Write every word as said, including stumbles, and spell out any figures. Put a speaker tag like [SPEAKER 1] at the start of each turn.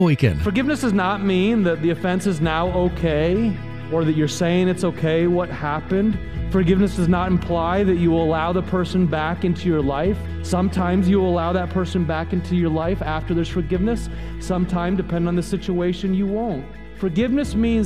[SPEAKER 1] weekend.
[SPEAKER 2] Forgiveness does not mean that the offense is now okay, or that you're saying it's okay what happened. Forgiveness does not imply that you will allow the person back into your life. Sometimes you will allow that person back into your life after there's forgiveness. Sometimes, depending on the situation, you won't. Forgiveness means